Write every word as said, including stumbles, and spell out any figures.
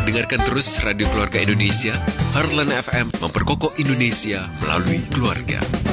Dengarkan terus Radio Keluarga Indonesia, Heartland F M, memperkokoh Indonesia melalui keluarga.